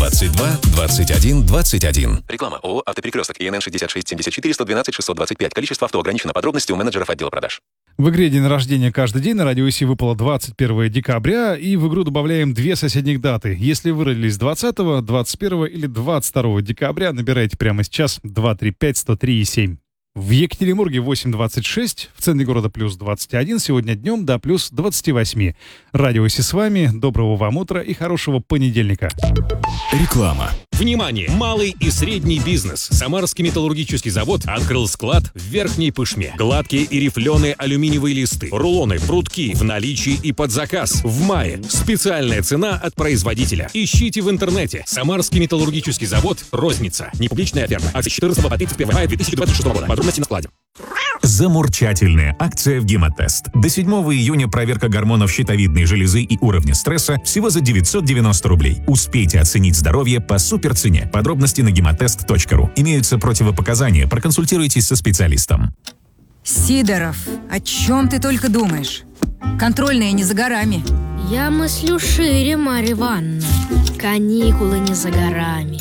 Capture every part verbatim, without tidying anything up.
двадцать два двадцать один двадцать один. Реклама. ООО «Автоперекресток». ИНН шестьдесят шесть семьдесят четыре сто двенадцать шестьсот двадцать пять. Количество авто ограничено. Подробности у менеджеров отдела продаж. В игре «День рождения каждый день» на Радио ИСИ выпало двадцать первого декабря, и в игру добавляем две соседних даты. Если вы родились двадцатого, двадцать первого или двадцать второго декабря, набирайте прямо сейчас два три пять сто три семь. В Екатеринбурге восемь двадцать шесть, в центре города плюс двадцать один, сегодня днем до плюс двадцать восемь. Радио ИСИ с вами, доброго вам утра и хорошего понедельника. Реклама. Внимание! Малый и средний бизнес. Самарский металлургический завод открыл склад в Верхней Пышме. Гладкие и рифленые алюминиевые листы, рулоны, прутки в наличии и под заказ. В мае. Специальная цена от производителя. Ищите в интернете. Самарский металлургический завод. Розница. Непубличная оферта. Акции с четырнадцатого по тридцать первое мая две тысячи двадцать шестого года. Подробности на складе. Замурчательная акция в Гемотест. До седьмого июня проверка гормонов щитовидной железы и уровня стресса всего за девятьсот девяносто рублей. Успейте оценить здоровье по суперцене. Подробности на гемотест точка ру. Имеются противопоказания. Проконсультируйтесь со специалистом. Сидоров, о чем ты только думаешь? Контрольная не за горами. Я мыслю шире, Марья Ивановна. Каникулы не за горами.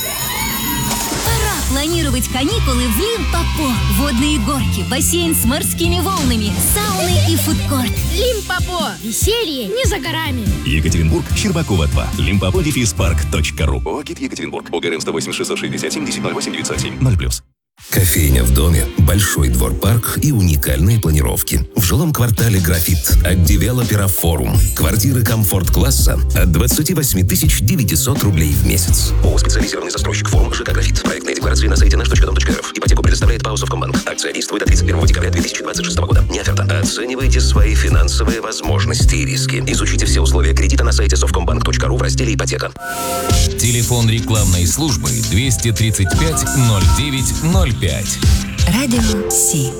Планировать каникулы в Лимпопо. Водные горки, бассейн с морскими волнами, сауны и фудкорт. Лимпопо. Веселье не за горами. Екатеринбург, Щербакова два. лимпопо дефис парк точка ру. ООО «ГИД Екатеринбург». ОГРН сто восемь шестьсот шестьдесят семь десять ноль восемь девятьсот семь. ноль плюс. Кофейня в доме, большой двор-парк и уникальные планировки. В жилом квартале «Графит» от девелопера «Форум». Квартиры комфорт-класса от двадцать восемь тысяч девятьсот рублей в месяц. ООО «Специализированный застройщик «Форум» ЖК «Графит». Проектные декларации на сайте наш точка дом точка рф. Ипотеку предоставляет ПАО «Совкомбанк». Акция действует до тридцать первого декабря две тысячи двадцать шестого года. Не оферта. Оценивайте свои финансовые возможности и риски. Изучите все условия кредита на сайте совкомбанк точка ру в разделе «Ипотека». Телефон рекламной службы двести тридцать пять ноль девять ноль пять. Радио ИСИ.